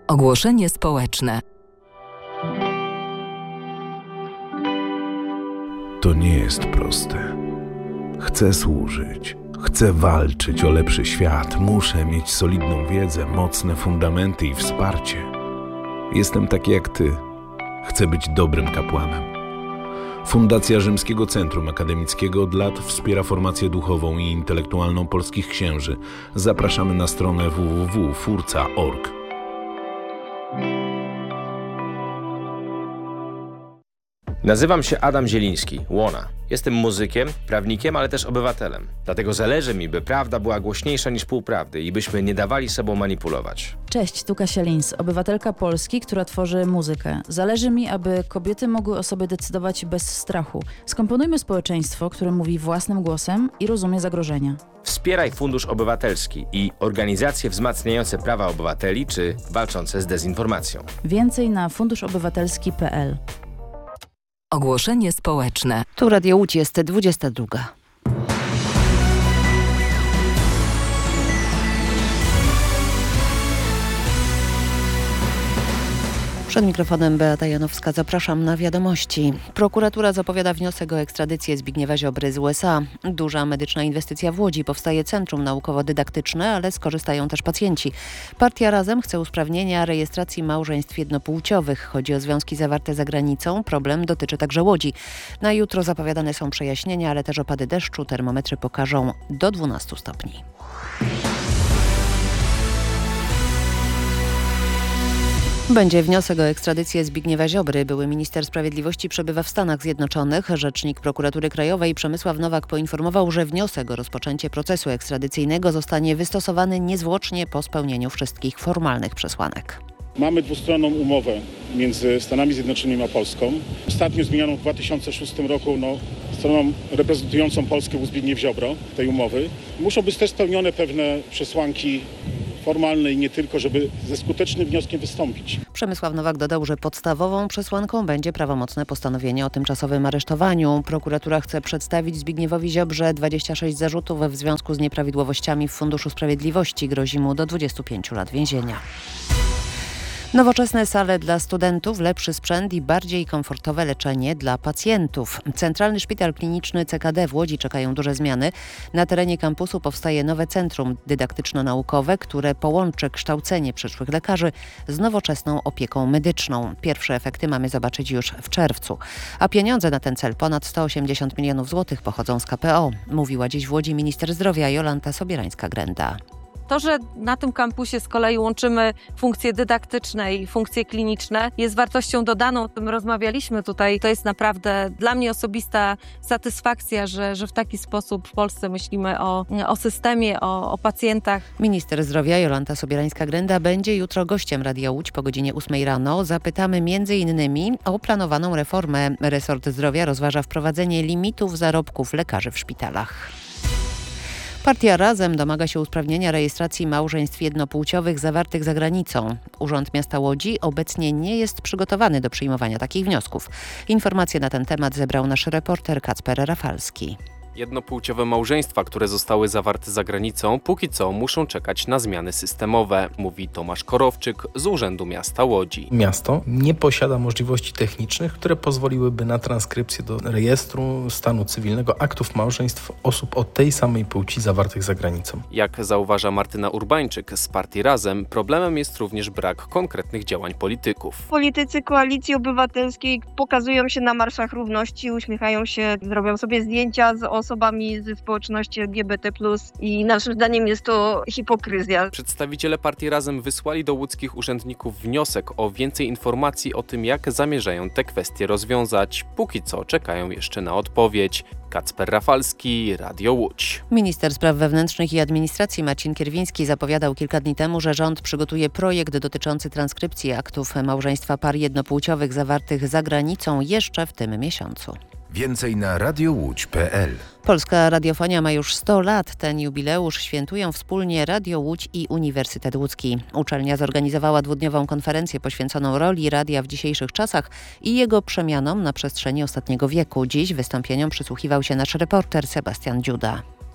Ogłoszenie społeczne. To nie jest proste. Chcę służyć, chcę walczyć o lepszy świat, muszę mieć solidną wiedzę, mocne fundamenty i wsparcie. Jestem taki jak ty. Chcę być dobrym kapłanem. Fundacja Rzymskiego Centrum Akademickiego od lat wspiera formację duchową i intelektualną polskich księży. Zapraszamy na stronę www.furca.org. Nazywam się Adam Zieliński, Łona. Jestem muzykiem, prawnikiem, ale też obywatelem. Dlatego zależy mi, by prawda była głośniejsza niż półprawdy i byśmy nie dawali sobą manipulować. Cześć, tu Kasia Lins, obywatelka Polski, która tworzy muzykę. Zależy mi, aby kobiety mogły o sobie decydować bez strachu. Skomponujmy społeczeństwo, które mówi własnym głosem i rozumie zagrożenia. Wspieraj Fundusz Obywatelski i organizacje wzmacniające prawa obywateli czy walczące z dezinformacją. Więcej na funduszobywatelski.pl. Ogłoszenie społeczne. Tu Radio Łódź, jest 22. Przed mikrofonem Beata Janowska, zapraszam na wiadomości. Prokuratura zapowiada wniosek o ekstradycję Zbigniewa Ziobry z USA. Duża medyczna inwestycja w Łodzi. Powstaje centrum naukowo-dydaktyczne, ale skorzystają też pacjenci. Partia Razem chce usprawnienia rejestracji małżeństw jednopłciowych. Chodzi o związki zawarte za granicą. Problem dotyczy także Łodzi. Na jutro zapowiadane są przejaśnienia, ale też opady deszczu. Termometry pokażą do 12 stopni. Będzie wniosek o ekstradycję Zbigniewa Ziobry. Były minister sprawiedliwości przebywa w Stanach Zjednoczonych. Rzecznik Prokuratury Krajowej Przemysław Nowak poinformował, że wniosek o rozpoczęcie procesu ekstradycyjnego zostanie wystosowany niezwłocznie po spełnieniu wszystkich formalnych przesłanek. Mamy dwustronną umowę między Stanami Zjednoczonymi a Polską. Ostatnio zmienioną w 2006 roku stroną reprezentującą Polskę był Zbigniew Ziobro tej umowy. Muszą być też spełnione pewne przesłanki formalne i nie tylko, żeby ze skutecznym wnioskiem wystąpić. Przemysław Nowak dodał, że podstawową przesłanką będzie prawomocne postanowienie o tymczasowym aresztowaniu. Prokuratura chce przedstawić Zbigniewowi Ziobrze 26 zarzutów w związku z nieprawidłowościami w Funduszu Sprawiedliwości. Grozi mu do 25 lat więzienia. Nowoczesne sale dla studentów, lepszy sprzęt i bardziej komfortowe leczenie dla pacjentów. Centralny Szpital Kliniczny CKD w Łodzi czekają duże zmiany. Na terenie kampusu powstaje nowe centrum dydaktyczno-naukowe, które połączy kształcenie przyszłych lekarzy z nowoczesną opieką medyczną. Pierwsze efekty mamy zobaczyć już w czerwcu. A pieniądze na ten cel, ponad 180 milionów złotych, pochodzą z KPO. Mówiła dziś w Łodzi minister zdrowia Jolanta Sobierańska-Grenda. To, że na tym kampusie z kolei łączymy funkcje dydaktyczne i funkcje kliniczne, jest wartością dodaną. O tym rozmawialiśmy tutaj. To jest naprawdę dla mnie osobista satysfakcja, że w taki sposób w Polsce myślimy o systemie, o pacjentach. Minister zdrowia Jolanta Sobierańska-Grenda będzie jutro gościem Radia Łódź po godzinie 8 rano. Zapytamy m.in. o planowaną reformę. Resort Zdrowia rozważa wprowadzenie limitów zarobków lekarzy w szpitalach. Partia Razem domaga się usprawnienia rejestracji małżeństw jednopłciowych zawartych za granicą. Urząd Miasta Łodzi obecnie nie jest przygotowany do przyjmowania takich wniosków. Informacje na ten temat zebrał nasz reporter Kacper Rafalski. Jednopłciowe małżeństwa, które zostały zawarte za granicą, póki co muszą czekać na zmiany systemowe, mówi Tomasz Korowczyk z Urzędu Miasta Łodzi. Miasto nie posiada możliwości technicznych, które pozwoliłyby na transkrypcję do rejestru stanu cywilnego aktów małżeństw osób o tej samej płci zawartych za granicą. Jak zauważa Martyna Urbańczyk z Partii Razem, problemem jest również brak konkretnych działań polityków. Politycy Koalicji Obywatelskiej pokazują się na marszach równości, uśmiechają się, robią sobie zdjęcia z osobami ze społeczności LGBT+, i naszym zdaniem jest to hipokryzja. Przedstawiciele Partii Razem wysłali do łódzkich urzędników wniosek o więcej informacji o tym, jak zamierzają te kwestie rozwiązać. Póki co czekają jeszcze na odpowiedź. Kacper Rafalski, Radio Łódź. Minister Spraw Wewnętrznych i Administracji Marcin Kierwiński zapowiadał kilka dni temu, że rząd przygotuje projekt dotyczący transkrypcji aktów małżeństwa par jednopłciowych zawartych za granicą jeszcze w tym miesiącu. Więcej na radiołódź.pl. Polska radiofonia ma już 100 lat. Ten jubileusz świętują wspólnie Radio Łódź i Uniwersytet Łódzki. Uczelnia zorganizowała dwudniową konferencję poświęconą roli radia w dzisiejszych czasach i jego przemianom na przestrzeni ostatniego wieku. Dziś wystąpieniom przysłuchiwał się nasz reporter Sebastian Dziuda.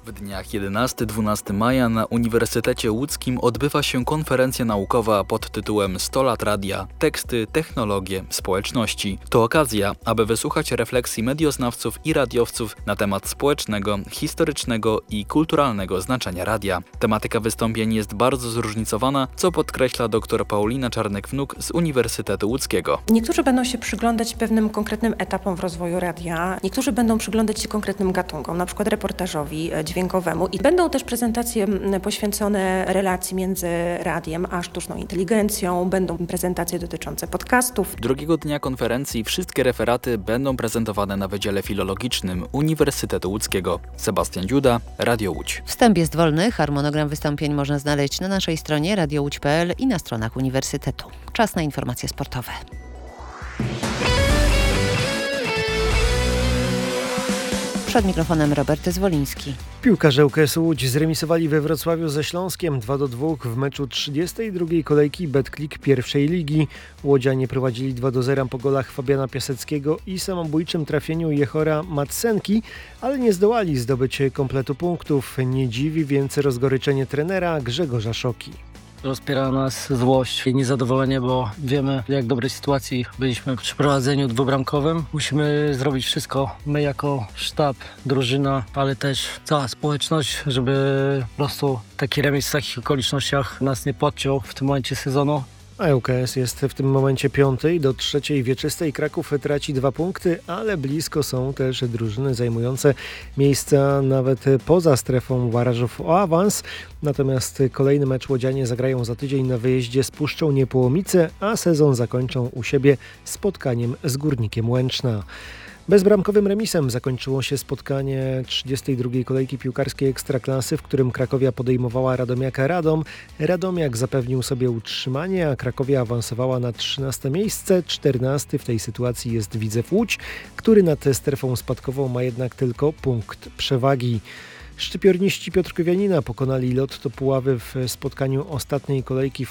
W dniach 11-12 maja na Uniwersytecie Łódzkim odbywa się konferencja naukowa pod tytułem 100 lat radia – teksty, technologie, społeczności. To okazja, aby wysłuchać refleksji medioznawców i radiowców na temat społecznego, historycznego i kulturalnego znaczenia radia. Tematyka wystąpień jest bardzo zróżnicowana, co podkreśla dr Paulina Czarnek-Wnuk z Uniwersytetu Łódzkiego. Niektórzy będą się przyglądać pewnym konkretnym etapom w rozwoju radia, niektórzy będą przyglądać się konkretnym gatunkom, na przykład reportażowi, dźwiękowemu i będą też prezentacje poświęcone relacji między radiem a sztuczną inteligencją, będą prezentacje dotyczące podcastów. Drugiego dnia konferencji wszystkie referaty będą prezentowane na Wydziale Filologicznym Uniwersytetu Łódzkiego. Sebastian Dziuda, Radio Łódź. Wstęp jest wolny, harmonogram wystąpień można znaleźć na naszej stronie radiołódź.pl i na stronach Uniwersytetu. Czas na informacje sportowe. Przed mikrofonem Robert Zwoliński. Piłkarze UKS Łódź zremisowali we Wrocławiu ze Śląskiem 2-2 w meczu 32. kolejki Betclic pierwszej ligi. Łodzianie prowadzili 2-0 po golach Fabiana Piaseckiego i samobójczym trafieniu Jehora Matsenki, ale nie zdołali zdobyć kompletu punktów. Nie dziwi więc rozgoryczenie trenera Grzegorza Szoki. Rozpiera nas złość i niezadowolenie, bo wiemy, w jak dobrej sytuacji byliśmy przy prowadzeniu dwubramkowym. Musimy zrobić wszystko, my jako sztab, drużyna, ale też cała społeczność, żeby po prostu taki remis w takich okolicznościach nas nie podciął w tym momencie sezonu. A UKS jest w tym momencie 5. do 3. wieczystej. Kraków traci 2 punkty, ale blisko są też drużyny zajmujące miejsca nawet poza strefą barażów o awans. Natomiast kolejny mecz łodzianie zagrają za tydzień na wyjeździe z Puszczą Niepołomice, a sezon zakończą u siebie spotkaniem z Górnikiem Łęczna. Bezbramkowym remisem zakończyło się spotkanie 32. kolejki piłkarskiej Ekstraklasy, w którym Krakowia podejmowała Radomiaka Radom. Radomiak zapewnił sobie utrzymanie, a Krakowia awansowała na 13. miejsce. 14. w tej sytuacji jest Widzew Łódź, który nad strefą spadkową ma jednak tylko punkt przewagi. Szczypiorniści Piotrkowianina pokonali Lotto Puławy w spotkaniu ostatniej kolejki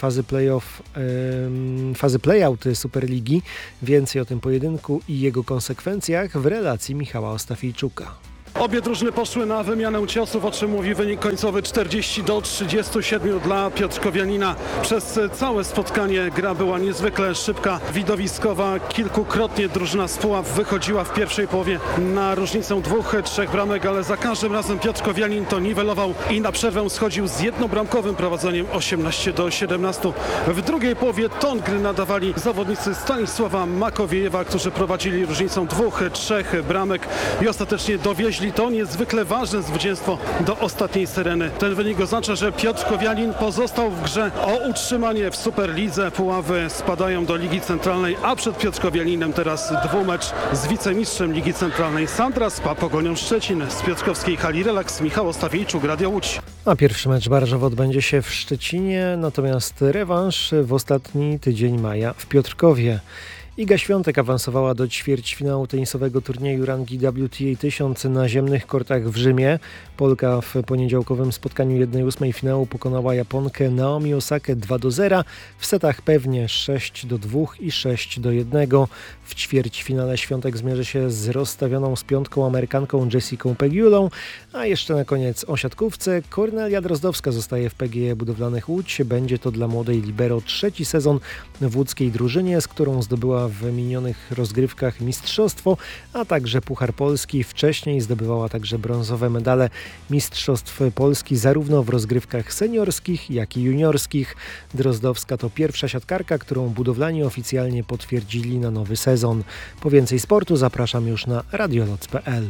fazy play-out Superligi. Więcej o tym pojedynku i jego konsekwencjach w relacji Michała Ostafijczuka. Obie drużyny poszły na wymianę ciosów, o czym mówi wynik końcowy 40-37 dla Piotrkowianina. Przez całe spotkanie gra była niezwykle szybka, widowiskowa. Kilkukrotnie drużyna z Puław wychodziła w pierwszej połowie na różnicę 2-3 bramek, ale za każdym razem Piotrkowianin to niwelował i na przerwę schodził z jednobramkowym prowadzeniem 18-17. W drugiej połowie ton gry nadawali zawodnicy Stanisława Makowiejewa, którzy prowadzili różnicą 2-3 bramek i ostatecznie dowieźli to niezwykle ważne zwycięstwo do ostatniej syreny. Ten wynik oznacza, że Piotrkowianin pozostał w grze o utrzymanie w Superlidze. Puławy spadają do Ligi Centralnej, a przed Piotrkowianinem teraz dwumecz z wicemistrzem Ligi Centralnej Sandra z Pogonią Szczecin. Z piotrkowskiej hali Relaks Michał Ostafijczuk, Radio Łódź. A pierwszy mecz barażowy odbędzie się w Szczecinie, natomiast rewanż w ostatni tydzień maja w Piotrkowie. Iga Świątek awansowała do ćwierćfinału tenisowego turnieju rangi WTA 1000 na ziemnych kortach w Rzymie. Polka w poniedziałkowym spotkaniu 1/8 finału pokonała Japonkę Naomi Osakę 2-0 w setach pewnie 6-2 i 6-1. W ćwierćfinale Świątek zmierzy się z rozstawioną z piątką Amerykanką Jessicą Pegulą, a jeszcze na koniec o siatkówce. Kornelia Drozdowska zostaje w PGE Budowlanych Łódź. Będzie to dla młodej libero 3. sezon w łódzkiej drużynie, z którą zdobyła w minionych rozgrywkach mistrzostwo, a także Puchar Polski. Wcześniej zdobywała także brązowe medale Mistrzostw Polski zarówno w rozgrywkach seniorskich, jak i juniorskich. Drozdowska to pierwsza siatkarka, którą budowlani oficjalnie potwierdzili na nowy sezon. Po więcej sportu zapraszam już na radioloc.pl.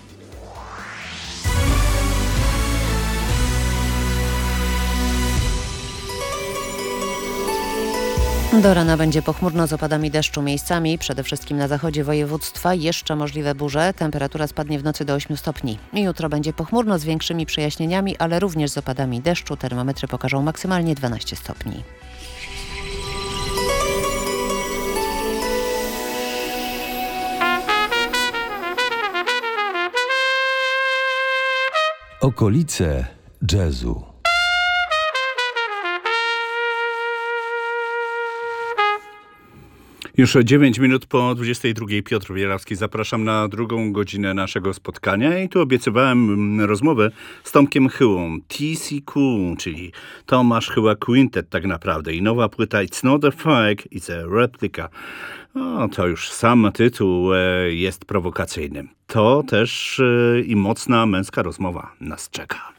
Do rana będzie pochmurno z opadami deszczu miejscami, przede wszystkim na zachodzie województwa. Jeszcze możliwe burze. Temperatura spadnie w nocy do 8 stopni. Jutro będzie pochmurno z większymi przejaśnieniami, ale również z opadami deszczu. Termometry pokażą maksymalnie 12 stopni. Okolice jazzu. Już 9 minut po 22. Piotr Bielawski. Zapraszam na drugą godzinę naszego spotkania i tu obiecywałem rozmowę z Tomkiem Chyłą. TCQ, czyli Tomasz Chyła Quintet tak naprawdę. I nowa płyta It's Not a Fake, It's a Replica. To już sam tytuł jest prowokacyjny. To też i mocna męska rozmowa nas czeka.